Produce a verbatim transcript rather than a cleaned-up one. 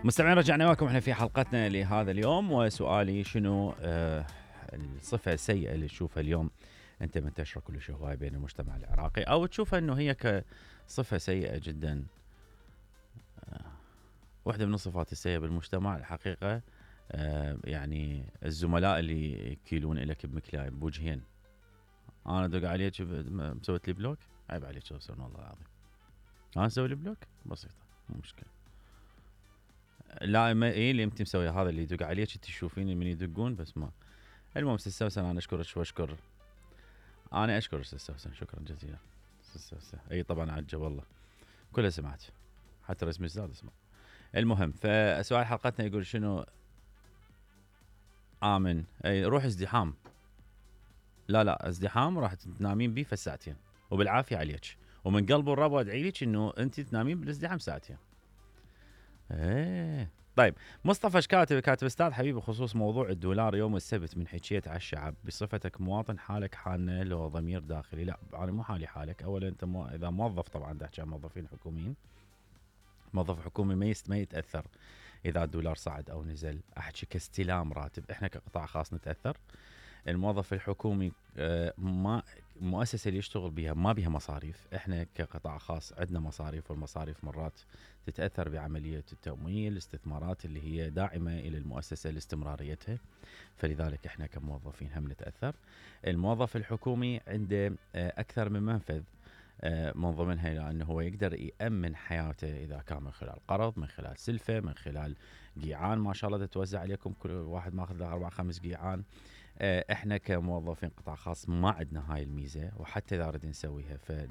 مستمعين رجعنا معكم احنا في حلقتنا لهذا اليوم، وسؤالي شنو آه الصفة السيئة اللي تشوفها اليوم انت منتشرة كل هواية بين المجتمع العراقي، او تشوفها انه هي كصفة سيئة جدا. آه واحدة من الصفات السيئة بالمجتمع الحقيقة آه يعني الزملاء اللي يكيلون لك بمكلاي بوجهين. انا ادق عليك مسويت لي بلوك، عيب عليك سوسن والله العظيم. انا اسوي لي بلوك بسيطة مو مشكلة. لا ما ايه اللي انت مسوي هذا اللي يدق عليك انت تشوفيني من يدقون بس ما. المهم استاذ سوسن انا اشكرك واشكر انا اشكر استاذ سوسن شكرا جزيلا. استاذ سوسن اي طبعا عجب والله كلها سمعت حتى رسم الزاد اسمع. المهم فسؤال حلقتنا يقول شنو امن اي روح ازدحام. لا لا ازدحام راح تنامين بيه في ساعتين وبالعافيه عليك، ومن قلب الرب ادعي لك انه انت تنامين بالازدحام ساعتين. ايه طيب. مصطفى شكاتب كاتب استاذ حبيبي بخصوص موضوع الدولار يوم السبت من حكيت على الشعب بصفتك مواطن حالك حالنا لو ضمير داخلي. لا انا مو حالي حالك. اولا انت مو اذا موظف طبعا دا احكي عن موظفين حكوميين. موظف حكومي ما يست ما يتاثر اذا الدولار صعد او نزل. احكي كاستلام راتب، احنا كقطاع خاص نتاثر. الموظف الحكومي ما المؤسسة اللي يشتغل بها ما بها مصاريف. احنا كقطاع خاص عندنا مصاريف، والمصاريف مرات تتأثر بعملية التمويل الاستثمارات اللي هي داعمة إلى المؤسسة لاستمراريتها، فلذلك احنا كموظفين هم نتأثر. الموظف الحكومي عنده أكثر من منفذ من ضمنها لأنه هو يقدر يأمن حياته إذا كان من خلال قرض، من خلال سلفة، من خلال قيعان ما شاء الله تتوزع عليكم كل واحد ماخذ له أربع خمس قيعان. احنا كموظفين قطاع خاص ما عندنا هاي الميزة، وحتى إذا ردنا نسويها ف